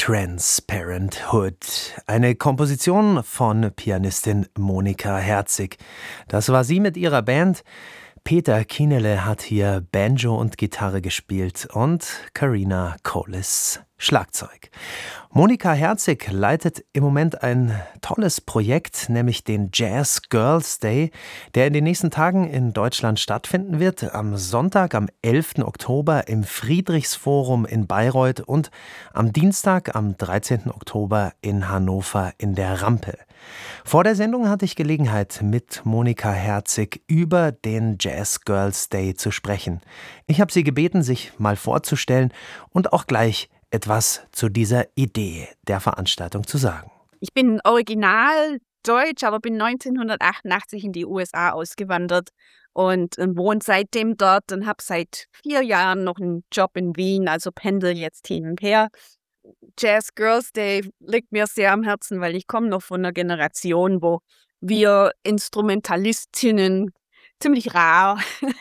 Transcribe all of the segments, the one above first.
Transparent-Hood. Eine Komposition von Pianistin Monika Herzig. Das war sie mit ihrer Band. Peter Kienele hat hier Banjo und Gitarre gespielt und Karina Collis Schlagzeug. Monika Herzig leitet im Moment ein tolles Projekt, nämlich den Jazz Girls Day, der in den nächsten Tagen in Deutschland stattfinden wird. Am Sonntag, am 11. Oktober im Friedrichsforum in Bayreuth und am Dienstag, am 13. Oktober in Hannover in der Rampe. Vor der Sendung hatte ich Gelegenheit, mit Monika Herzig über den Jazz Girls Day zu sprechen. Ich habe sie gebeten, sich mal vorzustellen und auch gleich etwas zu dieser Idee der Veranstaltung zu sagen. Ich bin original deutsch, aber bin 1988 in die USA ausgewandert und wohne seitdem dort und habe seit 4 Jahren noch einen Job in Wien, also pendel jetzt hin und her. Jazz Girls Day liegt mir sehr am Herzen, weil ich komme noch von einer Generation, wo wir Instrumentalistinnen ziemlich rar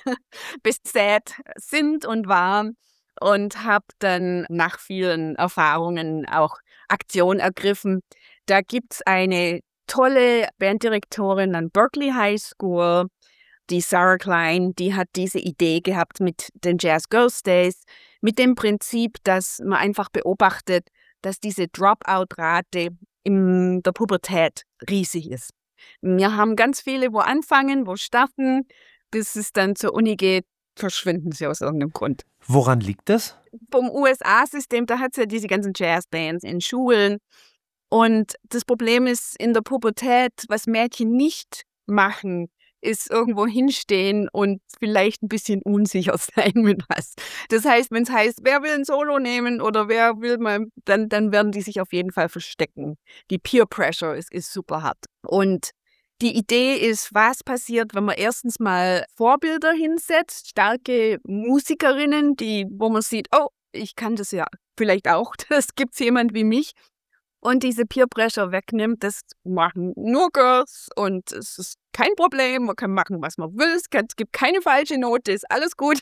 besät sind und waren. Und habe dann nach vielen Erfahrungen auch Aktion ergriffen. Da gibt es eine tolle Banddirektorin an Berkeley High School, die Sarah Klein, die hat diese Idee gehabt mit den Jazz Girls Days, mit dem Prinzip, dass man einfach beobachtet, dass diese Dropout-Rate in der Pubertät riesig ist. Wir haben ganz viele, wo anfangen, wo starten, bis es dann zur Uni geht, verschwinden sie aus irgendeinem Grund. Woran liegt das? Vom USA-System, da hat es ja diese ganzen Jazzbands in Schulen. Und das Problem ist in der Pubertät, was Mädchen nicht machen, ist irgendwo hinstehen und vielleicht ein bisschen unsicher sein mit was. Das heißt, wenn es heißt, wer will ein Solo nehmen oder wer will mal, dann werden die sich auf jeden Fall verstecken. Die Peer Pressure ist super hart. Und die Idee ist, was passiert, wenn man erstens mal Vorbilder hinsetzt, starke Musikerinnen, wo man sieht, oh, ich kann das ja vielleicht auch, das gibt's jemand wie mich. Und diese Peer Pressure wegnimmt, das machen nur Girls und es ist kein Problem, man kann machen, was man will, es gibt keine falsche Note, ist alles gut.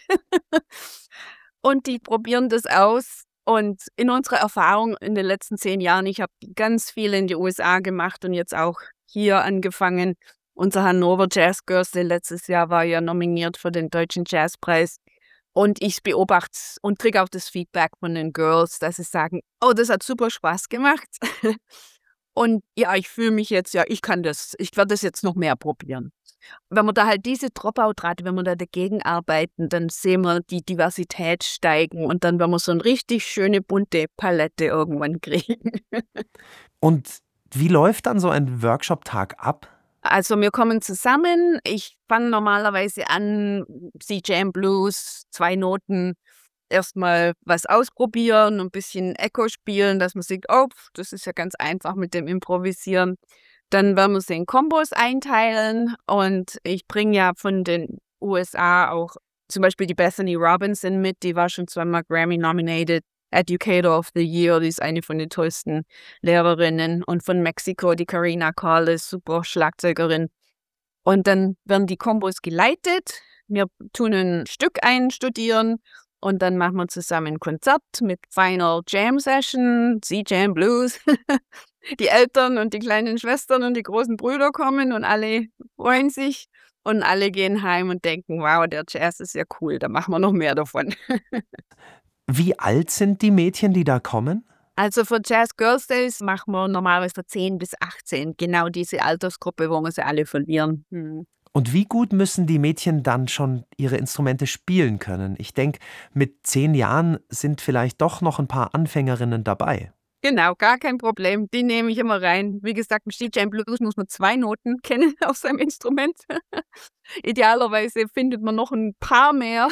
Und die probieren das aus. Und in unserer Erfahrung in den letzten 10 Jahren, ich habe ganz viel in die USA gemacht und jetzt auch hier angefangen. Unser Hannover Jazz Girls Day letztes Jahr war ja nominiert für den Deutschen Jazzpreis. Und ich beobachte und kriege auch das Feedback von den Girls, dass sie sagen, oh, das hat super Spaß gemacht. Und ja, ich fühle mich jetzt, ja, ich werde das jetzt noch mehr probieren. Wenn wir da halt diese Dropout-Rate, wenn wir da dagegen arbeiten, dann sehen wir die Diversität steigen und dann werden wir so eine richtig schöne bunte Palette irgendwann kriegen. Und wie läuft dann so ein Workshop-Tag ab? Also wir kommen zusammen, ich fange normalerweise an, C-Jam Blues, 2 Noten, erstmal was ausprobieren, ein bisschen Echo spielen, dass man sieht, oh, das ist ja ganz einfach mit dem Improvisieren. Dann werden wir sie in Kombos einteilen und ich bringe ja von den USA auch zum Beispiel die Bethany Robinson mit, die war schon 2-mal Grammy-nominated. Educator of the Year, die ist eine von den tollsten Lehrerinnen. Und von Mexiko die Karina Collis, super Schlagzeugerin. Und dann werden die Kombos geleitet. Wir tun ein Stück einstudieren und dann machen wir zusammen ein Konzert mit Final Jam Session, C-Jam Blues. Die Eltern und die kleinen Schwestern und die großen Brüder kommen und alle freuen sich. Und alle gehen heim und denken, wow, der Jazz ist ja cool, da machen wir noch mehr davon. Wie alt sind die Mädchen, die da kommen? Also für Jazz Girls Days machen wir normalerweise von 10 bis 18. Genau diese Altersgruppe, wo wir sie alle verlieren. Und wie gut müssen die Mädchen dann schon ihre Instrumente spielen können? Ich denke, mit 10 Jahren sind vielleicht doch noch ein paar Anfängerinnen dabei. Genau, gar kein Problem. Die nehme ich immer rein. Wie gesagt, im C-Jam Blues muss man 2 Noten kennen auf seinem Instrument. Idealerweise findet man noch ein paar mehr.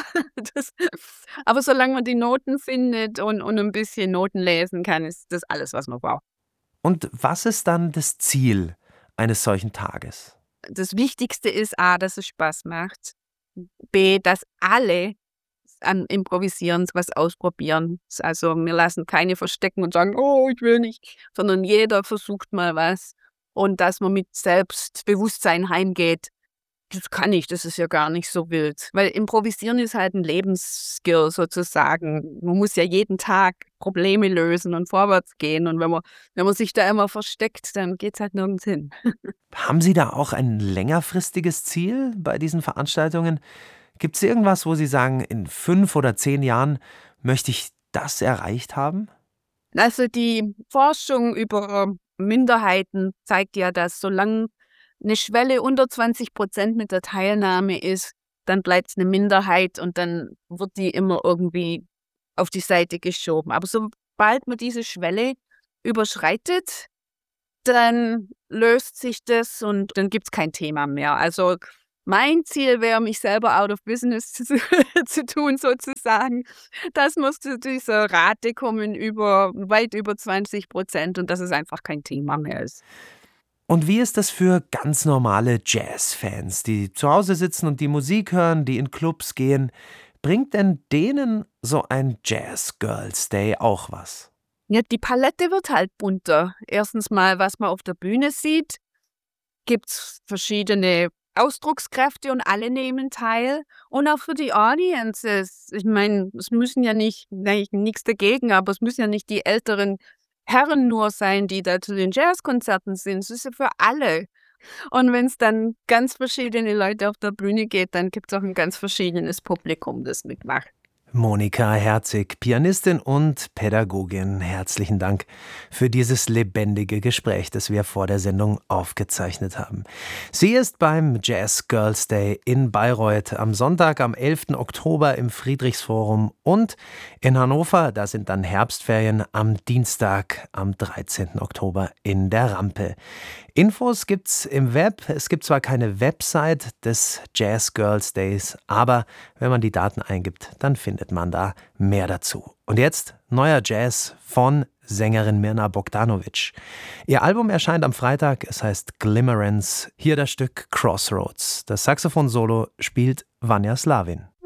Aber solange man die Noten findet und ein bisschen Noten lesen kann, ist das alles, was man braucht. Und was ist dann das Ziel eines solchen Tages? Das Wichtigste ist A, dass es Spaß macht. B, dass alle an Improvisieren was ausprobieren. Also wir lassen keine verstecken und sagen, oh, ich will nicht, sondern jeder versucht mal was und dass man mit Selbstbewusstsein heimgeht. Das kann ich, das ist ja gar nicht so wild. Weil Improvisieren ist halt ein Lebensskill sozusagen. Man muss ja jeden Tag Probleme lösen und vorwärts gehen. Und wenn man sich da immer versteckt, dann geht's halt nirgends hin. Haben Sie da auch ein längerfristiges Ziel bei diesen Veranstaltungen? Gibt es irgendwas, wo Sie sagen, in 5 oder 10 Jahren möchte ich das erreicht haben? Also die Forschung über Minderheiten zeigt ja, dass solange eine Schwelle unter 20% mit der Teilnahme ist, dann bleibt es eine Minderheit und dann wird die immer irgendwie auf die Seite geschoben. Aber sobald man diese Schwelle überschreitet, dann löst sich das und dann gibt es kein Thema mehr. Also mein Ziel wäre, mich selber out of business zu tun sozusagen. Das muss zu dieser Rate kommen weit über 20% und dass es einfach kein Thema mehr ist. Und wie ist das für ganz normale Jazzfans, die zu Hause sitzen und die Musik hören, die in Clubs gehen? Bringt denn denen so ein Jazz Girls Day auch was? Ja, die Palette wird halt bunter. Erstens mal, was man auf der Bühne sieht, gibt's verschiedene Ausdruckskräfte und alle nehmen teil. Und auch für die Audiences. Ich meine, es müssen ja nichts dagegen, aber es müssen ja nicht die älteren Herren nur sein, die da zu den Jazzkonzerten sind. Es ist ja für alle. Und wenn es dann ganz verschiedene Leute auf der Bühne geht, dann gibt es auch ein ganz verschiedenes Publikum, das mitmacht. Monika Herzig, Pianistin und Pädagogin, herzlichen Dank für dieses lebendige Gespräch, das wir vor der Sendung aufgezeichnet haben. Sie ist beim Jazz Girls Day in Bayreuth am Sonntag, am 11. Oktober im Friedrichsforum und in Hannover, da sind dann Herbstferien, am Dienstag, am 13. Oktober in der Rampe. Infos gibt's im Web. Es gibt zwar keine Website des Jazz Girls Days, aber wenn man die Daten eingibt, dann findet man da mehr dazu. Und jetzt neuer Jazz von Sängerin Mirna Bogdanovic. Ihr Album erscheint am Freitag, es heißt Glimmerance. Hier das Stück Crossroads. Das Saxophon-Solo spielt Vanja Slavin.